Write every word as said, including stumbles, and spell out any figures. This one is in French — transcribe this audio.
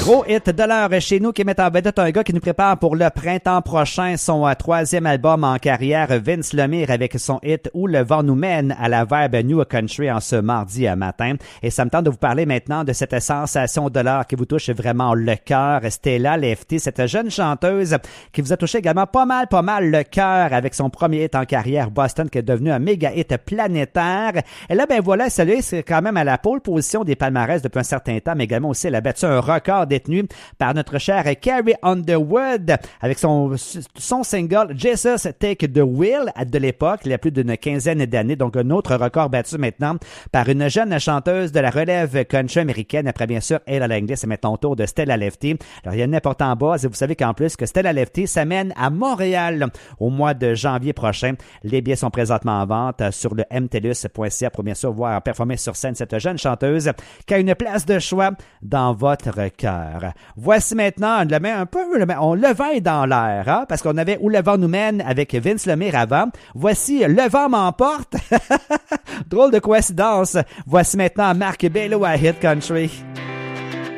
Gros hit de l'heure chez nous qui met en vedette un gars qui nous prépare pour le printemps prochain son euh, troisième album en carrière, Vince Lemire, avec son hit Où le vent nous mène à la verbe New Country en ce mardi matin. Et ça me tente de vous parler maintenant de cette sensation de l'heure qui vous touche vraiment le cœur. Stella Lefty, cette jeune chanteuse qui vous a touché également pas mal, pas mal le cœur avec son premier hit en carrière, Boston, qui est devenu un méga hit planétaire. Et là, ben voilà, celui c'est quand même à la pole position des palmarès depuis un certain temps, mais également aussi elle a battu un record détenu par notre chère Carrie Underwood avec son, son single Jesus Take the Wheel de l'époque, il y a plus d'une quinzaine d'années, donc un autre record battu maintenant par une jeune chanteuse de la relève country américaine, après bien sûr Ella Langley. C'est maintenant au tour de Stella Lefty. Alors il y a une importante base et vous savez qu'en plus que Stella Lefty s'amène à Montréal au mois de janvier prochain. Les billets sont présentement en vente sur le m t l u s point c a pour bien sûr voir performer sur scène cette jeune chanteuse qui a une place de choix dans votre cœur. Voici maintenant, on le met un peu, on le vent est dans l'air, hein, parce qu'on avait Où le vent nous mène avec Vince Lemire avant. Voici Le vent m'emporte. Drôle de coïncidence. Voici maintenant Marc Bello à Hit Country.